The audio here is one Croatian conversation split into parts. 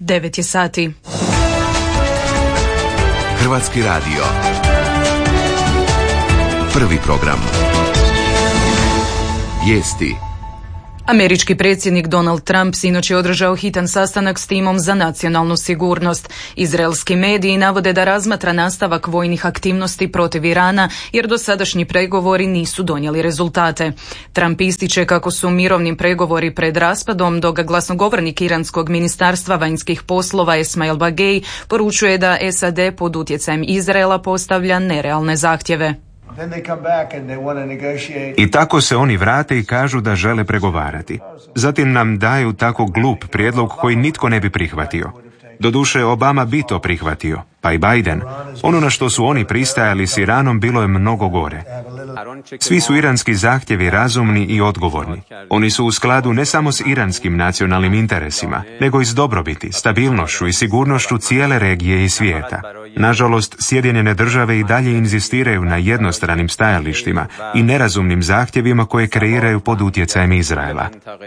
9 je sati. Hrvatski radio. Prvi program. Vijesti. Američki predsjednik Donald Trump sinoć je održao hitan sastanak s timom za nacionalnu sigurnost. Izraelski mediji navode da razmatra nastavak vojnih aktivnosti protiv Irana jer dosadašnji pregovori nisu donijeli rezultate. Trump ističe kako su mirovni pregovori pred raspadom, dok glasnogovornik iranskog ministarstva vanjskih poslova Esmail Bagej poručuje da SAD pod utjecajem Izraela postavlja nerealne zahtjeve. I tako se oni vrate i kažu da žele pregovarati. Zatim nam daju tako glup prijedlog koji nitko ne bi prihvatio. Doduše, Obama bi to prihvatio, pa i Biden. Ono na što su oni pristajali s Iranom bilo je mnogo gore. Svi su iranski zahtjevi razumni i odgovorni. Oni su u skladu ne samo s iranskim nacionalnim interesima, nego i s dobrobiti, stabilnošću i sigurnošću cijele regije i svijeta. Nažalost, Sjedinjene države i dalje inzistiraju na jednostranim stajalištima i nerazumnim zahtjevima koje kreiraju pod utjecajem Izraela.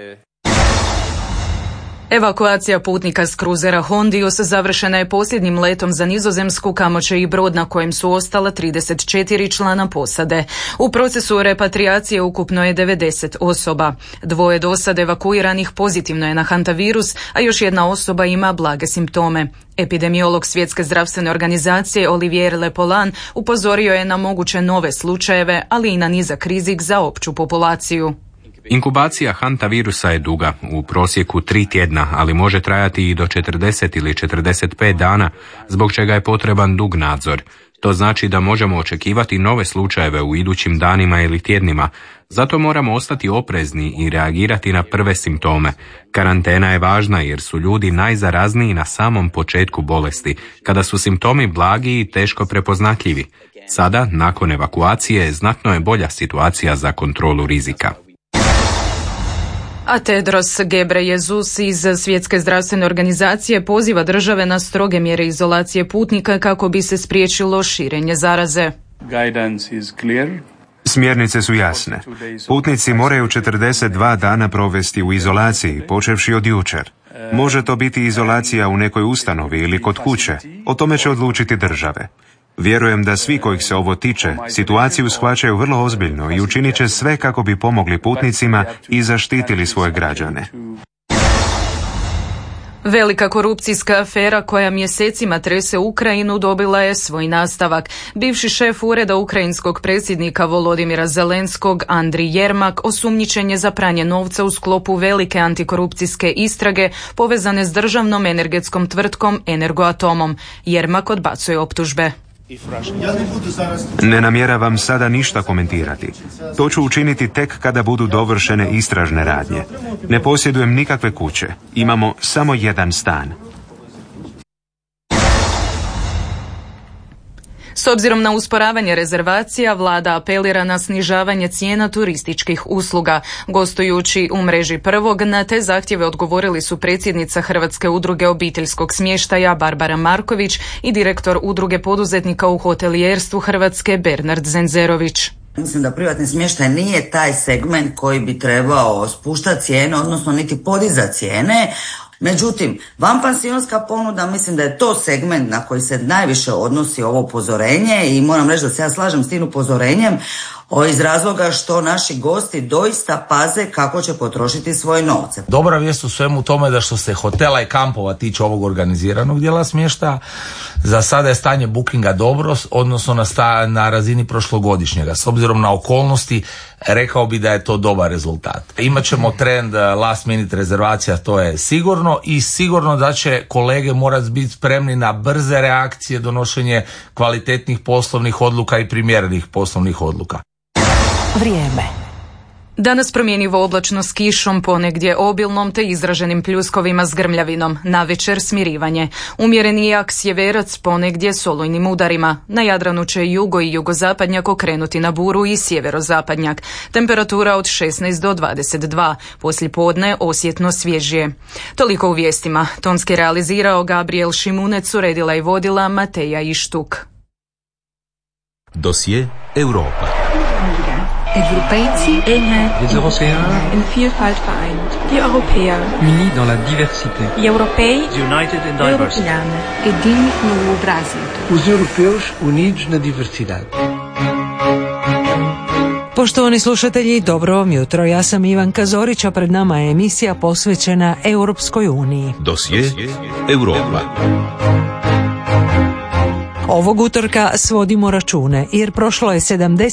Evakuacija putnika s kruzera Hondius završena je posljednjim letom za Nizozemsku, kamo će i brod na kojem su ostala 34 člana posade. U procesu repatriacije ukupno je 90 osoba. 2 do sad evakuiranih pozitivno je na hantavirus, a još jedna osoba ima blage simptome. Epidemiolog Svjetske zdravstvene organizacije Olivier Lepolan upozorio je na moguće nove slučajeve, ali i na nizak rizik za opću populaciju. Inkubacija hantavirusa je duga, u prosjeku 3 tjedna, ali može trajati i do 40 ili 45 dana, zbog čega je potreban dug nadzor. To znači da možemo očekivati nove slučajeve u idućim danima ili tjednima, zato moramo ostati oprezni i reagirati na prve simptome. Karantena je važna jer su ljudi najzarazniji na samom početku bolesti, kada su simptomi blagi i teško prepoznatljivi. Sada, nakon evakuacije, znatno je bolja situacija za kontrolu rizika. A Tedros Ghebreyesus iz Svjetske zdravstvene organizacije poziva države na stroge mjere izolacije putnika kako bi se spriječilo širenje zaraze. Smjernice su jasne. Putnici moraju 42 dana provesti u izolaciji, počevši od jučer. Može to biti izolacija u nekoj ustanovi ili kod kuće. O tome će odlučiti države. Vjerujem da svi kojih se ovo tiče situaciju shvaćaju vrlo ozbiljno i učinit će sve kako bi pomogli putnicima i zaštitili svoje građane. Velika korupcijska afera koja mjesecima trese Ukrajinu dobila je svoj nastavak. Bivši šef ureda ukrajinskog predsjednika Volodimira Zelenskog, Andrij Jermak, osumnjičen je za pranje novca u sklopu velike antikorupcijske istrage povezane s državnom energetskom tvrtkom Energoatomom. Jermak odbacuje optužbe. Ne namjeravam sada ništa komentirati. To ću učiniti tek kada budu dovršene istražne radnje. Ne posjedujem nikakve kuće. Imamo samo jedan stan. S obzirom na usporavanje rezervacija, vlada apelira na snižavanje cijena turističkih usluga. Gostujući u mreži Prvog, na te zahtjeve odgovorili su predsjednica Hrvatske udruge obiteljskog smještaja Barbara Marković i direktor udruge poduzetnika u hotelijerstvu Hrvatske Bernard Zenzerović. Mislim da privatni smještaj nije taj segment koji bi trebao spuštati cijene, odnosno niti podizati cijene. Međutim, vanpansionska ponuda, mislim da je to segment na koji se najviše odnosi ovo upozorenje i moram reći da se ja slažem s tim upozorenjem iz razloga što naši gosti doista paze kako će potrošiti svoje novce. Dobra vijest u svemu tome da što se hotela i kampova tiče ovog organiziranog dijela smještaja, za sada je stanje bookinga dobro, odnosno na razini prošlogodišnjega. S obzirom na okolnosti, rekao bi da je to dobar rezultat. Imaćemo trend last minute rezervacija, to je sigurno, i sigurno da će kolege morati biti spremni na brze reakcije, donošenje kvalitetnih poslovnih odluka i primjerenih poslovnih odluka. Vrijeme. Danas promjenjivo oblačno s kišom, ponegdje obilnom te izraženim pljuskovima s grmljavinom. Navečer smirivanje. Umjereni jak sjeverac, ponegdje s olujnim udarima. Na Jadranu će jugo i jugozapadnjak okrenuti na buru i sjeverozapadnjak. Temperatura od 16 do 22. Poslijepodne osjetno svježije. Toliko u vijestima. Tonski realizirao Gabriel Šimunec, uredila i vodila Mateja Ištuk. Dosje Europa. Europejci, les Européens, in Vielfalt vereint. Die Europäer, unis dans la diversité. Gli europei, United in diversity. edini no obrazito. Os europeus unidos na diversidade. Poštovani slušatelji, dobro vam jutro. Ja sam Ivanka Zorić, a pred nama je emisija posvećena Europskoj uniji. Dosje Europa. Ovog utorka svodimo račune, jer prošlo je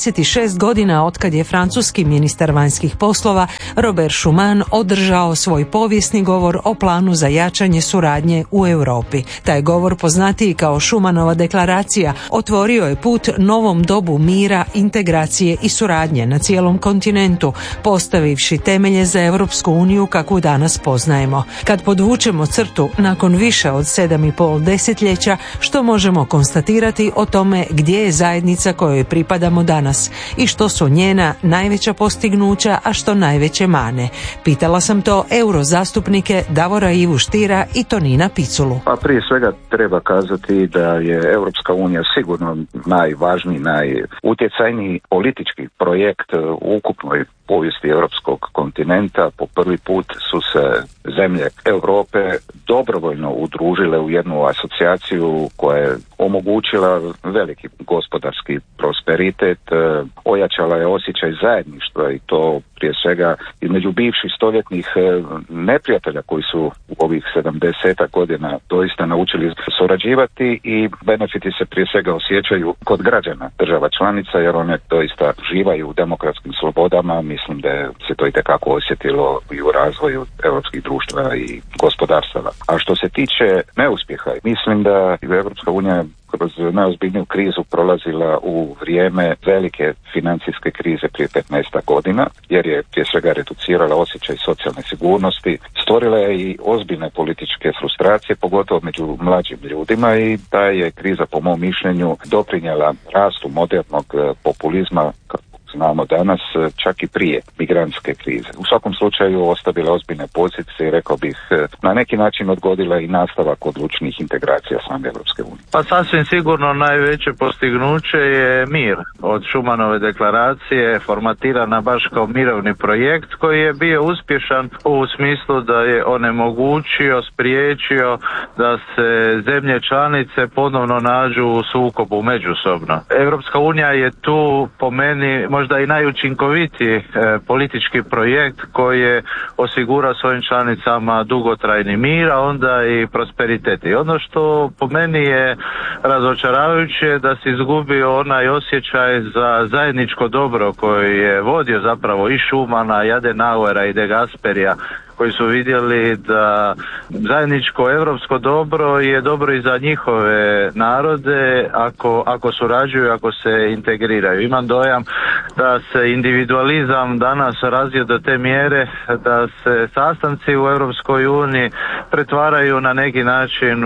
76 godina otkad je francuski ministar vanjskih poslova Robert Schuman održao svoj povijesni govor o planu za jačanje suradnje u Europi. Taj govor, poznatiji kao Schumanova deklaracija, otvorio je put novom dobu mira, integracije i suradnje na cijelom kontinentu, postavivši temelje za Europsku uniju kakvu danas poznajemo. Kad podvučemo crtu nakon više od 7,5 desetljeća, što možemo konstatirati o tome gdje je zajednica kojoj pripadamo danas i što su njena najveća postignuća, a što najveće mane. Pitala sam to eurozastupnike Davora Ivu Štira i Tonina Piculu. Pa prije svega treba kazati da je Europska unija sigurno najvažniji, najutjecajniji politički projekt u ukupnoj povijesti europskog kontinenta. Po prvi put su se zemlje Europe dobrovoljno udružile u jednu asocijaciju koja je omogućila veliki gospodarski prosperitet, ojačala je osjećaj zajedništva i to prije svega između bivših stoljetnih neprijatelja koji su u ovih 70 godina doista naučili surađivati i benefiti se prije svega osjećaju kod građana država članica jer one doista uživaju u demokratskim slobodama. Mislim da se to itekako osjetilo i u razvoju europskih društva i gospodarstava. A što se tiče neuspjeha, mislim da Europska unija kroz najozbiljniju krizu prolazila u vrijeme velike financijske krize prije 15 godina, jer je prije svega reducirala osjećaj socijalne sigurnosti, stvorila je i ozbiljne političke frustracije, pogotovo među mlađim ljudima i da je kriza po mom mišljenju doprinijela rastu modernog populizma znamo danas, čak i prije migrantske krize. U svakom slučaju ostavila ozbiljne posljedice i rekao bih na neki način odgodila i nastavak odlučnih integracija same Europske unije. Pa sasvim sigurno najveće postignuće je mir. Od Schumanove deklaracije formatirana baš kao mirovni projekt koji je bio uspješan u smislu da je onemogućio, spriječio da se zemlje članice ponovno nađu u sukobu međusobno. Europska unija je tu po meni možda i najučinkovitiji politički projekt koji je osigurao svojim članicama dugotrajni mir, a onda i prosperitet. I ono što po meni je razočaravajuće da se izgubio onaj osjećaj za zajedničko dobro koji je vodio zapravo i Schumana, i Adenauera i De Gasperija, koji su vidjeli da zajedničko europsko dobro je dobro i za njihove narode ako surađuju, ako se integriraju. Imam dojam da se individualizam danas razvio do te mjere da se sastanci u Europskoj uniji pretvaraju na neki način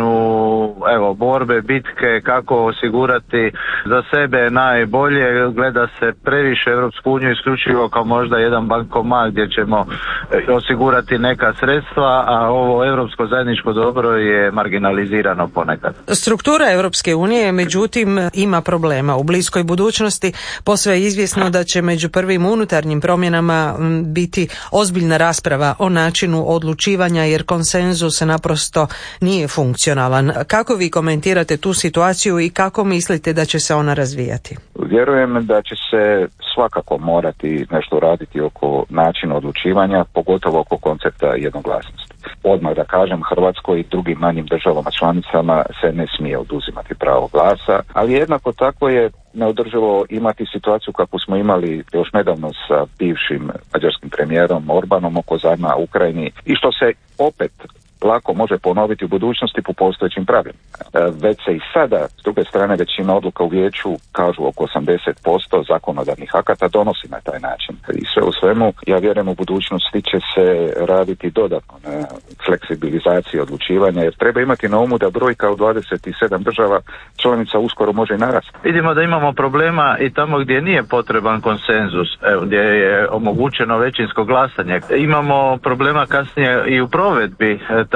u borbe, bitke, kako osigurati za sebe najbolje. Gleda se previše Europsku uniju isključivo kao možda jedan bankomat gdje ćemo osigurati neka sredstva, a ovo europsko zajedničko dobro je marginalizirano ponekad. Struktura Europske unije, međutim, ima problema. U bliskoj budućnosti posve je izvjesno da će među prvim unutarnjim promjenama biti ozbiljna rasprava o načinu odlučivanja, jer konsenzus naprosto nije funkcionalan. Kako vi komentirate tu situaciju i kako mislite da će se ona razvijati? Vjerujem da će se svakako morati nešto raditi oko načina odlučivanja, pogotovo oko koncepta jednoglasnosti. Odmah da kažem, Hrvatskoj i drugim manjim državama članicama se ne smije oduzimati pravo glasa, ali jednako tako je neodrživo imati situaciju kakvu smo imali još nedavno sa bivšim mađarskim premijerom Orbanom oko zajma Ukrajini i što se opet lako može ponoviti u budućnosti po postojećim pravilima. Već se i sada, s druge strane, većina odluka u vijeću, kažu oko 80% zakonodavnih akata donosi na taj način. I sve u svemu, ja vjerujem u budućnosti će se raditi dodatno na fleksibilizaciji odlučivanja, jer treba imati na umu da brojka u 27 država članica uskoro može i narasti. Vidimo da imamo problema i tamo gdje nije potreban konsenzus, gdje je omogućeno većinsko glasanje. Imamo problema kasnije i u provedbi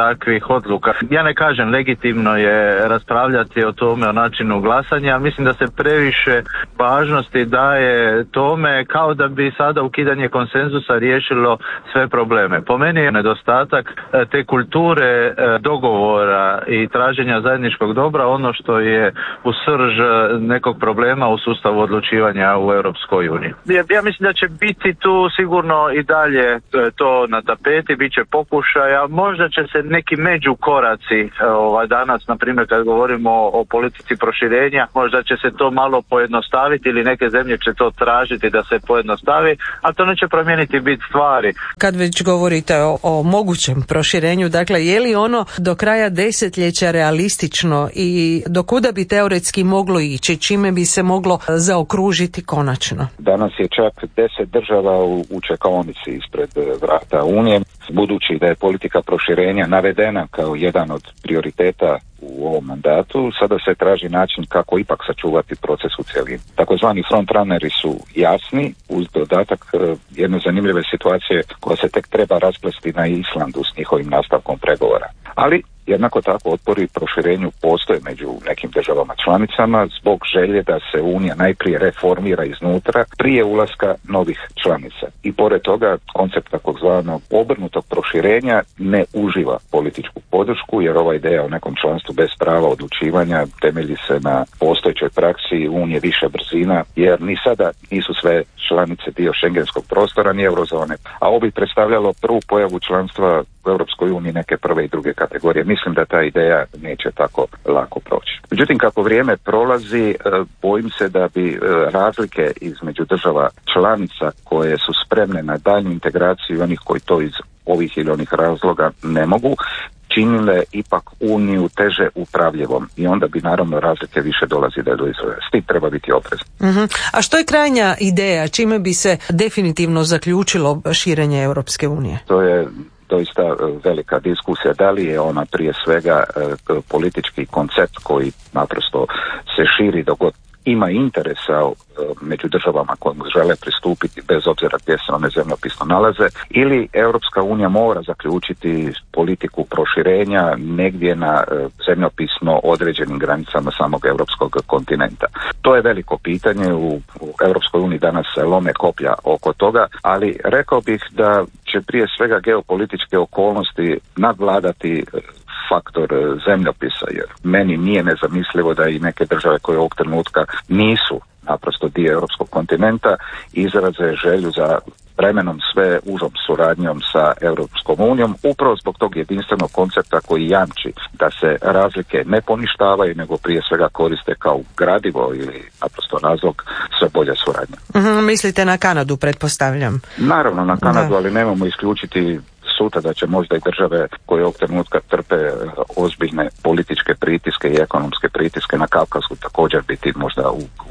takvih odluka. Ja ne kažem, legitimno je raspravljati o tome, o načinu glasanja, ali mislim da se previše važnosti daje tome kao da bi sada ukidanje konsenzusa riješilo sve probleme. Po meni je nedostatak te kulture dogovora i traženja zajedničkog dobra ono što je u srž nekog problema u sustavu odlučivanja u Europskoj uniji. Ja mislim da će biti tu sigurno i dalje to na tapeti, bit će pokušaja, možda će se neki međukoraci danas, na primjer kad govorimo o politici proširenja, možda će se to malo pojednostaviti ili neke zemlje će to tražiti da se pojednostavi, a to neće promijeniti bit stvari. Kad već govorite o mogućem proširenju, dakle je li ono do kraja desetljeća realistično i do kuda bi teoretski moglo ići, čime bi se moglo zaokružiti konačno? Danas je čak 10 država u čekaonici ispred vrata Unije, budući da je politika proširenja navedena kao jedan od prioriteta u ovom mandatu, sada se traži način kako ipak sačuvati proces u cjelini. Takozvani frontrunneri su jasni, uz dodatak jedne zanimljive situacije koja se tek treba rasplesti na Islandu s njihovim nastavkom pregovora. Ali jednako tako otpori proširenju postoje među nekim državama članicama zbog želje da se Unija najprije reformira iznutra prije ulaska novih članica. I pored toga koncept takozvanog obrnutog proširenja ne uživa političku podršku jer ova ideja o nekom članstvu bez prava odlučivanja temelji se na postojećoj praksi Unije više brzina jer ni sada nisu sve članice dio šengenskog prostora ni eurozone, a ovo bi predstavljalo prvu pojavu članstva u Europskoj uniji neke prve i druge kategorije. Mislim da ta ideja neće tako lako proći. Međutim, kako vrijeme prolazi, bojim se da bi razlike između država članica koje su spremne na daljnju integraciju i onih koji to iz ovih ili onih razloga ne mogu, činile ipak Uniju teže upravljivom i onda bi naravno razlike više dolazile do izražaja. S tim treba biti oprezan. A što je krajnja ideja? Čime bi se definitivno zaključilo širenje Europske unije? To je doista velika diskusija. Da li je ona prije svega politički koncept koji naprosto se širi dok god ima interesa među državama koje žele pristupiti bez obzira gdje se one zemljopisno nalaze, ili Europska unija mora zaključiti politiku proširenja negdje na zemljopisno određenim granicama samog europskog kontinenta. To je veliko pitanje, u Europskoj uniji danas se lome koplja oko toga, ali rekao bih da će prije svega geopolitičke okolnosti nadvladati faktor zemljopisa, jer meni nije nezamislivo da i neke države koje ovog trenutka nisu naprosto dio europskog kontinenta izraze želju za vremenom sve užom suradnjom sa Europskom unijom, upravo zbog tog jedinstvenog koncepta koji jamči da se razlike ne poništavaju, nego prije svega koriste kao gradivo ili naprosto razlog sve bolje suradnje. Mislite na Kanadu, pretpostavljam? Naravno na Kanadu, ali nemamo isključiti sutra da će možda i države koje ovog trenutka trpe ozbiljne političke pritiske i ekonomske pritiske na Kavkazu također biti možda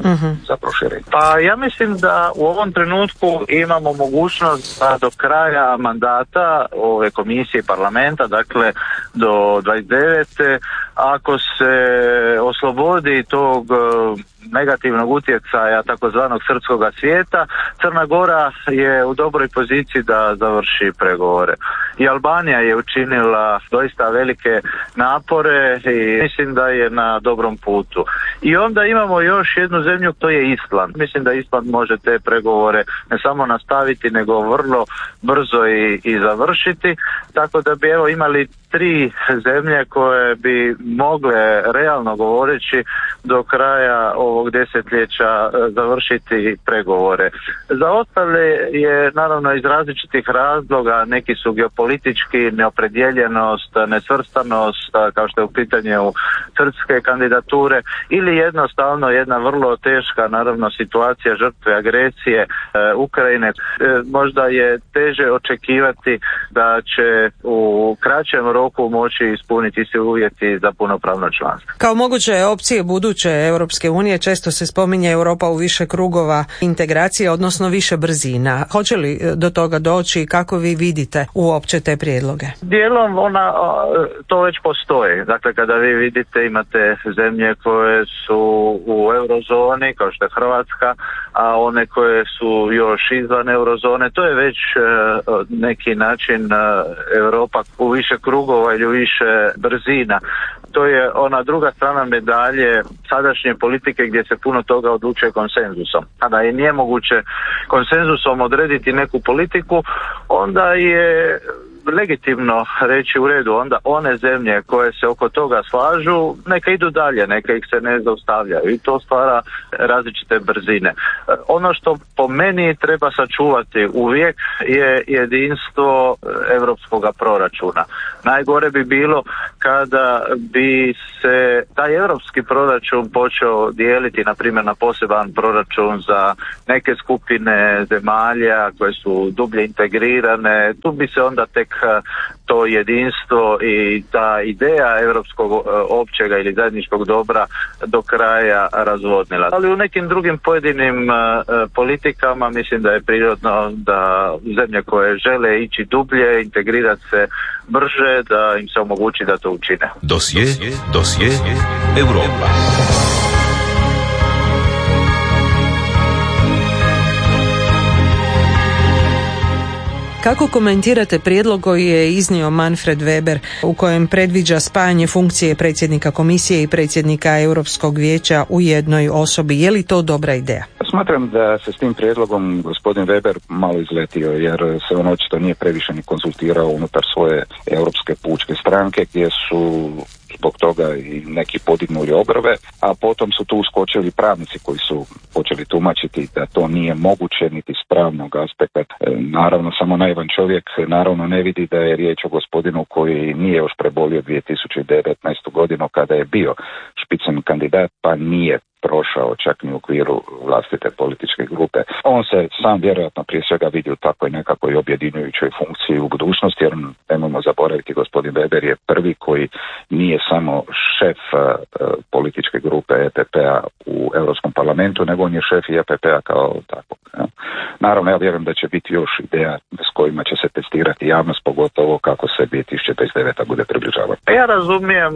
za proširenje. Pa ja mislim da u ovom trenutku imamo mogućnost da do kraja mandata ove komisije i parlamenta, dakle do 29. ako se oslobodi tog negativnog utjecaja takozvanog srpskoga svijeta, Crna Gora je u dobroj poziciji da završi pregovore. I Albanija je učinila doista velike napore i mislim da je na dobrom putu. I onda imamo još jednu zemlju, to je Island. Mislim da Island može te pregovore ne samo nastaviti, nego vrlo brzo i završiti. Tako da bi imali 3 zemlje koje bi mogle realno govoreći do kraja ovog desetljeća završiti pregovore. Za ostale je naravno iz različitih razloga, neki su geopolitički, neopredjeljenost, nesvrstanost, kao što je u pitanju srpske kandidature, ili jednostavno jedna vrlo teška naravno situacija žrtve agresije Ukrajine. Možda je teže očekivati da će u kraćem roku moći ispuniti se uvjeti za punopravno članstvo. Kao moguće opcije buduće Europske unije često se spominje Europa u više krugova integracije, odnosno više brzina. Hoće li do toga doći i kako vi vidite uopće te prijedloge? Dijelom to već postoji. Dakle, kada vi vidite imate zemlje koje su u eurozoni, kao što je Hrvatska, a one koje su još izvan eurozone, to je već neki način Europa u više krugova ili u više brzina. To je ona druga strana medalje sadašnje politike gdje se puno toga odlučuje konsenzusom. Kada je nije moguće konsenzusom odrediti neku politiku, onda je legitimno reći u redu, onda one zemlje koje se oko toga slažu, neka idu dalje, neka ih se ne zaustavljaju i to stvara različite brzine. Ono što po meni treba sačuvati uvijek je jedinstvo europskog proračuna. Najgore bi bilo kada bi se taj europski proračun počeo dijeliti, na primjer, na poseban proračun za neke skupine zemalja koje su dublje integrirane. Tu bi se onda tek to jedinstvo i ta ideja europskog općega ili zajedničkog dobra do kraja razvodnila. Ali u nekim drugim pojedinim politikama mislim da je prirodno da zemlje koje žele ići dublje, integrirati se brže, da im se omogući da to učine. Dosje Europa. Kako komentirate prijedlog koji je iznio Manfred Weber u kojem predviđa spajanje funkcije predsjednika komisije i predsjednika Europskog vijeća u jednoj osobi? Je li to dobra ideja? Smatram da se s tim prijedlogom gospodin Weber malo izletio, jer se on očito nije previše ni konzultirao unutar svoje Europske pučke stranke, gdje su zbog toga i neki podignuli obrve, a potom su tu uskočili pravnici koji su počeli tumačiti da to nije moguće niti s pravnog aspekta. Naravno, samo naivan čovjek naravno ne vidi da je riječ o gospodinu koji nije još prebolio 2019. godinu kada je bio špicen kandidat, pa nije prošao čak ni u okviru vlastite političke grupe. On se sam vjerojatno prije svega vidi u takvoj nekakvoj objedinjujućoj funkciji u budućnosti, jer nemojmo zaboraviti, gospodin Weber je prvi koji nije samo šef političke grupe EPP-a u Europskom parlamentu, nego on je šef i EPP-a kao takvog. Naravno, ja vjerujem da će biti još ideja s kojima će se testirati javnost, pogotovo kako se 2029. bude približavati. Ja razumijem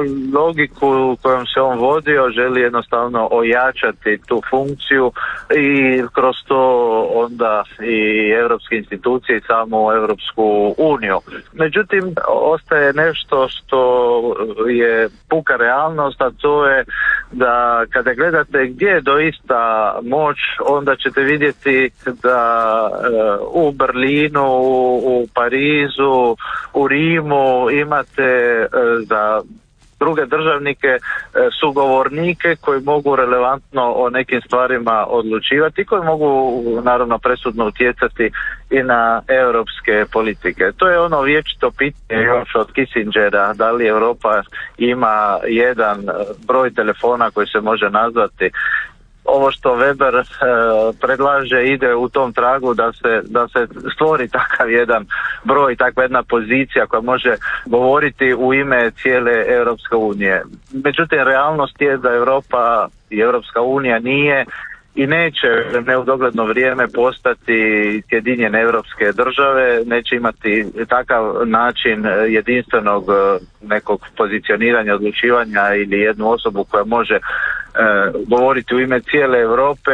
logiku kojom se on vodio, želi jednostavno ojačati tu funkciju i kroz to onda i europske institucije i samu Europsku uniju. Međutim, ostaje nešto što je puka realnost, a to je da kada gledate gdje je doista moć, onda ćete vidjeti da u Berlinu, u Parizu, u Rimu imate za druge državnike sugovornike koji mogu relevantno o nekim stvarima odlučivati i koji mogu naravno presudno utjecati i na europske politike. To je ono vječito pitanje još od Kissingera, da li Europa ima jedan broj telefona koji se može nazvati. Ovo što Weber predlaže ide u tom tragu da se stvori takav jedan broj, takva jedna pozicija koja može govoriti u ime cijele Europske unije. Međutim, realnost je da Europa i Europska unija nije i neće ne u dogledno vrijeme postati sjedinjene europske države, neće imati takav način jedinstvenog nekog pozicioniranja, odlučivanja ili jednu osobu koja može govoriti u ime cijele Europe,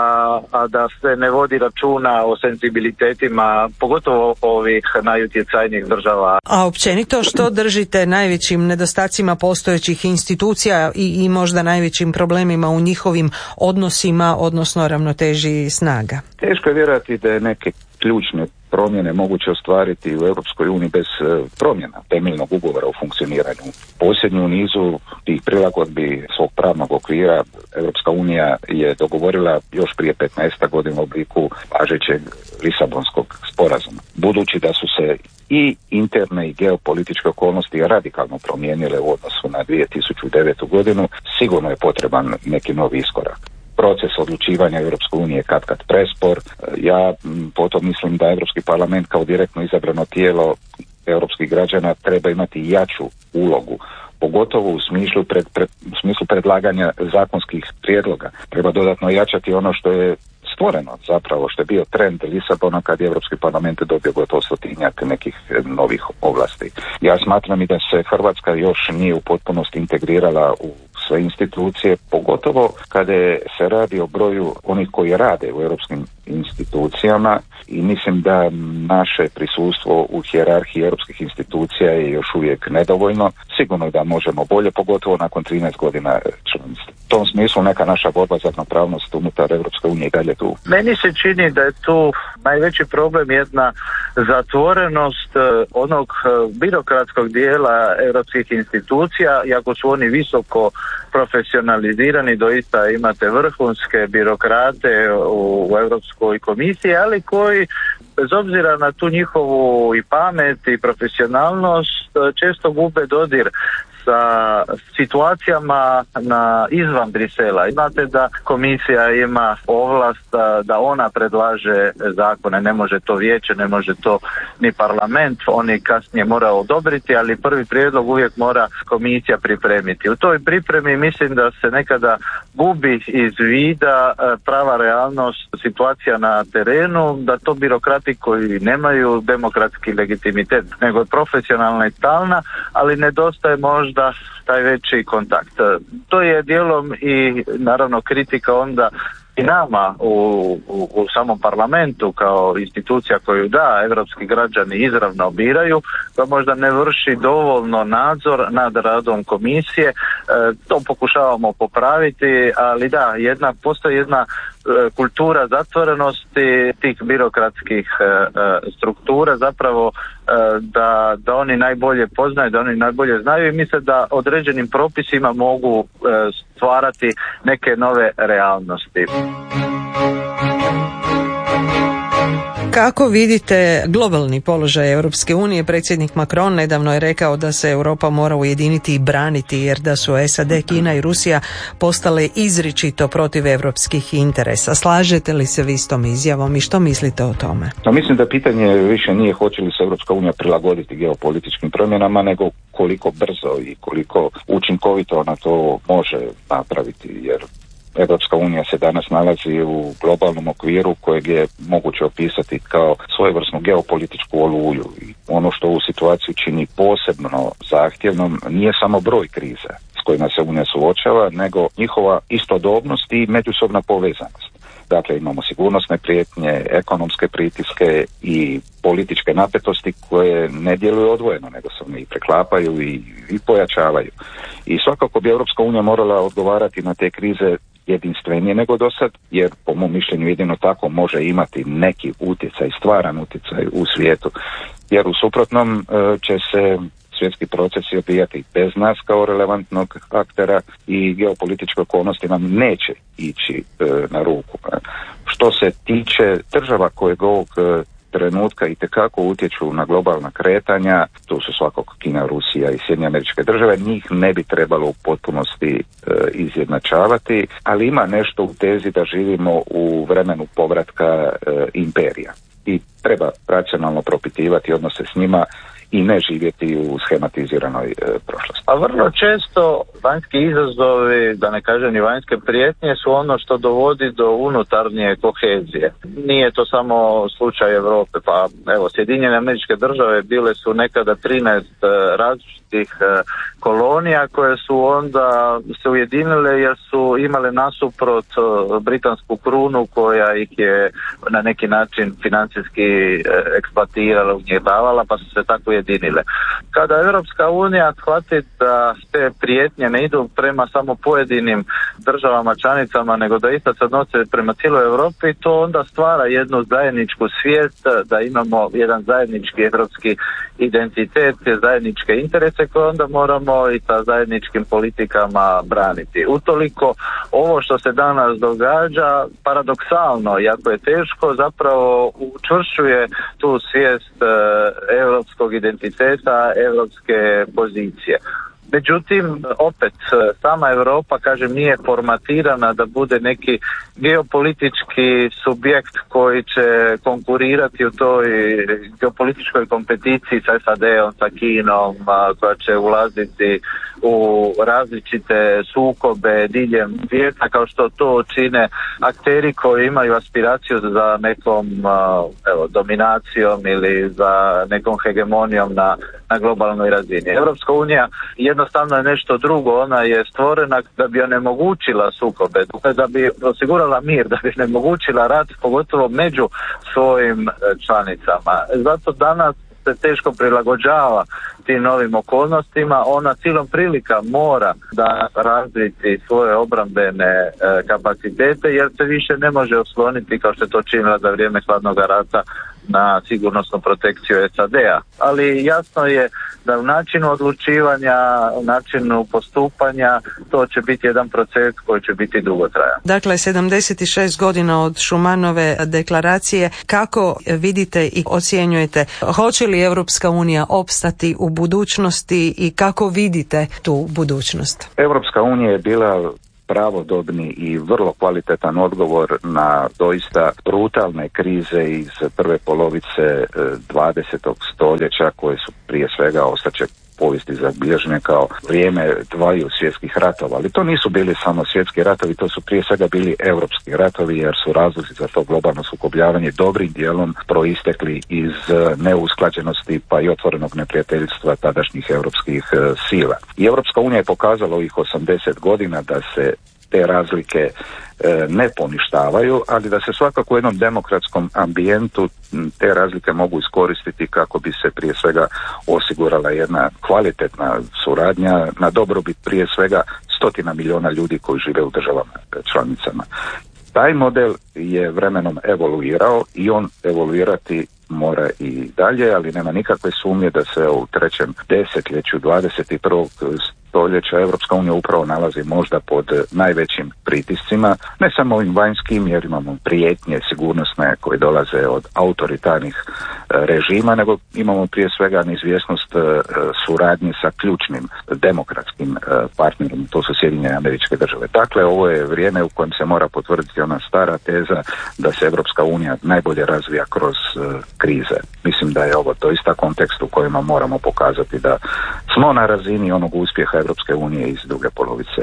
a da se ne vodi računa o senzibilitetima, pogotovo ovih najutjecajnijih država. A općenito što držite najvećim nedostacima postojećih institucija i možda najvećim problemima u njihovim odnosima, odnosno ravnoteži snaga? Teško je vjerovati da je neke ključne promjene moguće ostvariti u Europskoj uniji bez promjena temeljnog ugovora o funkcioniranju. Posljednju nizu tih prilagodbi svog pravnog okvira Europska unija je dogovorila još prije 15 godina u obliku važećeg Lisabonskog sporazuma. Budući da su se i interne i geopolitičke okolnosti radikalno promijenile u odnosu na 2009. godinu, sigurno je potreban neki novi iskorak. Proces odlučivanja Europske unije kad prespor. Ja potom mislim da Europski parlament kao direktno izabrano tijelo europskih građana treba imati jaču ulogu, pogotovo u smislu predlaganja zakonskih prijedloga. Treba dodatno jačati ono što je stvoreno zapravo, što je bio trend Lisabona kad je Europski parlament dobio gotovo 100 nekih novih ovlasti. Ja smatram i da se Hrvatska još nije u potpunosti integrirala u sve institucije, pogotovo kada se radi o broju onih koji rade u europskim institucijama, i mislim da naše prisustvo u hijerarhiji europskih institucija je još uvijek nedovoljno. Sigurno da možemo bolje, pogotovo nakon 13 godina članstva. U tom smislu neka naša borba za ravnopravnost unutar Europske unije i dalje tu. Meni se čini da je tu najveći problem jedna zatvorenost onog birokratskog dijela europskih institucija, iako su oni visoko profesionalizirani, doista imate vrhunske birokrate u Europskoj komisiji, ali koji bez obzira na tu njihovu i pamet i profesionalnost često gube dodir sa situacijama izvan Brisela. Imate da komisija ima ovlast da ona predlaže zakone, ne može to vijeće, ne može to ni parlament, oni kasnije mora odobriti, ali prvi prijedlog uvijek mora komisija pripremiti. U toj pripremi mislim da se nekada gubi iz vida prava realnost situacija na terenu, da to birokrati koji nemaju demokratski legitimitet, nego je profesionalna i stalna, ali nedostaje možda taj veći kontakt. To je dijelom i naravno kritika onda i nama u samom parlamentu kao institucija koju evropski građani izravno biraju, da možda ne vrši dovoljno nadzor nad radom komisije. To pokušavamo popraviti, ali postoji jedna kultura zatvorenosti tih birokratskih struktura, zapravo da oni najbolje poznaju, da oni najbolje znaju, i misle da određenim propisima mogu stvarati neke nove realnosti. Kako vidite globalni položaj Europske unije? Predsjednik Macron nedavno je rekao da se Europa mora ujediniti i braniti, jer da su SAD, Kina i Rusija postale izričito protiv europskih interesa. Slažete li se vi s tom izjavom i što mislite o tome? Mislim da pitanje više nije hoće li se Europska unija prilagoditi geopolitičkim promjenama, nego koliko brzo i koliko učinkovito ona to može napraviti, jer Europska unija se danas nalazi u globalnom okviru kojeg je moguće opisati kao svojevrsnu geopolitičku oluju. I ono što ovu situaciju čini posebno zahtjevnom nije samo broj kriza s kojima se Unija suočava, nego njihova istodobnost i međusobna povezanost. Dakle, imamo sigurnosne prijetnje, ekonomske pritiske i političke napetosti koje ne djeluju odvojeno, nego se one i preklapaju i pojačavaju. I svakako bi Europska unija morala odgovarati na te krize jedinstvenije nego do sad, jer po mom mišljenju jedino tako može imati neki utjecaj, stvaran utjecaj u svijetu, jer u suprotnom će se svjetski procesi odvijati bez nas kao relevantnog aktera i geopolitičke okolnosti nam neće ići na ruku. Što se tiče država kojeg ovog trenutka itekako utječu na globalna kretanja, tu su svakako Kina, Rusija i Sjedinjene Američke Države, njih ne bi trebalo u potpunosti izjednačavati, ali ima nešto u tezi da živimo u vremenu povratka imperija i treba racionalno propitivati odnose s njima i ne živjeti u schematiziranoj prošlosti. A vrlo često vanjski izazovi, da ne kažem ni vanjske prijetnje, su ono što dovodi do unutarnje kohezije. Nije to samo slučaj Europe, pa evo, Sjedinjene Američke Države bile su nekada 13 različitih kolonija koje su onda se ujedinile jer su imale nasuprot britansku krunu koja ih je na neki način financijski eksploatirala, ugnjetavala, pa su se tako ujedinile. Kada Europska unija shvati da te prijetnje ne idu prema samo pojedinim državama članicama, nego da isto se odnose prema cijeloj Europi, to onda stvara jednu zajedničku svijest da imamo jedan zajednički europski identitet, zajedničke interese koje onda moramo i sa zajedničkim politikama braniti. Utoliko ovo što se danas događa, paradoksalno, jako je teško, zapravo učvršćuje tu svijest europskog identiteta, europske pozicije. Međutim, opet, sama Europa, kažem, nije formatirana da bude neki geopolitički subjekt koji će konkurirati u toj geopolitičkoj kompeticiji sa SAD-om, sa Kinom, koja će ulaziti u različite sukobe diljem svijeta, kao što to čine akteri koji imaju aspiraciju za nekom dominacijom ili za nekom hegemonijom na globalnoj razini. Europska unija jednostavno je nešto drugo, ona je stvorena da bi onemogućila sukobe, da bi osigurala mir, da bi onemogućila rat, pogotovo među svojim članicama. Zato danas se teško prilagođava tim novim okolnostima, ona silom prilika mora da razviti svoje obrambene kapacitete, jer se više ne može osloniti kao što je to činila za vrijeme hladnog rata na sigurnosnu protekciju SAD-a. Ali jasno je da u načinu odlučivanja, u načinu postupanja, to će biti jedan proces koji će biti dugotrajan. Dakle, 76 godina od Schumanove deklaracije, kako vidite i ocjenjujete, hoće li Europska unija opstati u budućnosti i kako vidite tu budućnost? Europska unija je bila pravodobni i vrlo kvalitetan odgovor na doista brutalne krize iz prve polovice 20. stoljeća, koje su prije svega ostaće povijesti zabilježene kao vrijeme dvaju svjetskih ratova. Ali to nisu bili samo svjetski ratovi, to su prije svega bili europski ratovi, jer su razlozi za to globalno sukobljavanje dobrim dijelom proistekli iz neusklađenosti pa i otvorenog neprijateljstva tadašnjih europskih sila. I Europska unija je pokazala ovih 80 godina da se te razlike ne poništavaju, ali da se svakako u jednom demokratskom ambijentu te razlike mogu iskoristiti kako bi se prije svega osigurala jedna kvalitetna suradnja na dobrobit prije svega 100 milijuna ljudi koji žive u državama članicama. Taj model je vremenom evoluirao i on evoluirati mora i dalje, ali nema nikakve sumnje da se u trećem desetljeću 21. stoljeća Europska unija upravo nalazi možda pod najvećim pritiscima, ne samo ovim vanjskim, jer imamo prijetnje sigurnosne koje dolaze od autoritarnih režima, nego imamo prije svega neizvjesnost suradnje sa ključnim demokratskim partnerom, to su Sjedinjene Američke Države. Dakle, ovo je vrijeme u kojem se mora potvrditi ona stara teza da se Europska unija najbolje razvija kroz krize. Mislim da je ovo doista kontekst u kojem moramo pokazati da smo na razini onog uspjeha Europske unije iz druge polovice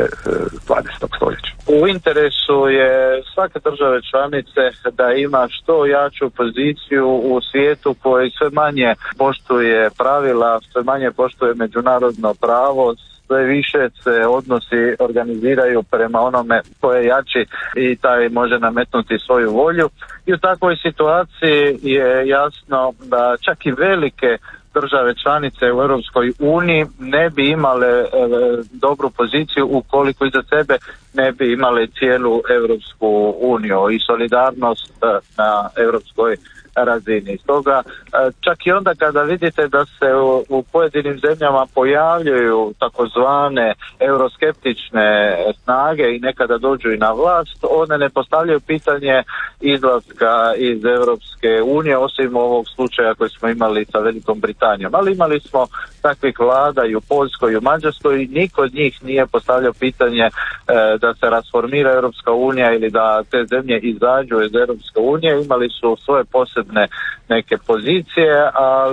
20. stoljeća. U interesu je svake države članice da ima što jaču poziciju u svijetu koji sve manje poštuje pravila, sve manje poštuje međunarodno pravo, sve više se odnosi organiziraju prema onome ko je jači i taj može nametnuti svoju volju. I u takvoj situaciji je jasno da čak i velike države članice u Europskoj uniji ne bi imale dobru poziciju ukoliko iza sebe ne bi imale cijelu Europsku uniju i solidarnost na europskoj razini. Stoga čak i onda kada vidite da se u pojedinim zemljama pojavljuju takozvane euroskeptične snage i nekada dođu i na vlast, one ne postavljaju pitanje izlaska iz Europske unije, osim ovog slučaja koji smo imali sa Velikom Britanijom. Ali imali smo takvih vlada i u Poljskoj i u Mađarskoj i niko od njih nije postavljao pitanje da se rasformira Europska unija ili da te zemlje izađu iz Europske unije. Imali su svoje posebne neke pozicije,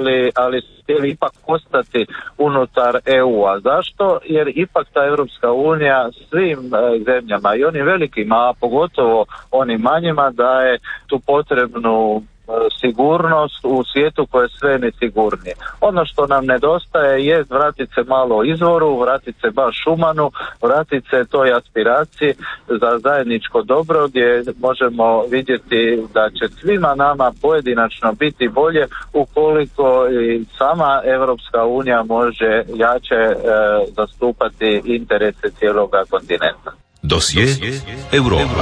ali htjeli ipak ostati unutar EU-a. Zašto? Jer ipak ta Europska unija svim zemljama i onim velikima, a pogotovo onim manjima, daje tu potrebnu sigurnost u svijetu koje je sve nesigurnije. Ono što nam nedostaje je vratiti se malo izvoru, vratiti se baš Schumanu, vratiti se toj aspiraciji za zajedničko dobro, gdje možemo vidjeti da će svima nama pojedinačno biti bolje ukoliko i sama Europska unija može jače zastupati interese cijeloga kontinenta. Dosje Europa.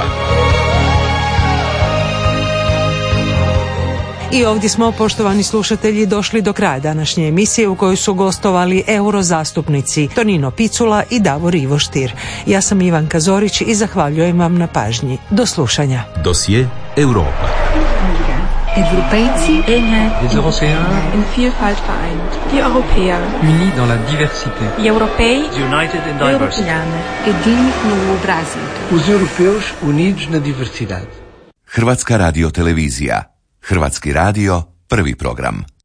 I ovdje smo, poštovani slušatelji, došli do kraja današnje emisije u kojoj su gostovali eurozastupnici Tonino Picula i Davor Ivo Stier. Ja sam Ivanka Zorić i zahvaljujem vam na pažnji. Do slušanja. Dosje Europa. Europejci, Les Européens, in Vielfalt vereint. Die Europäer, unis dans la diversité. gli europei, United in diversity. Europejane, edinjeno v obrazniku. Os europeus unidos na diversidade. Hrvatska radiotelevizija. Hrvatski radio, prvi program.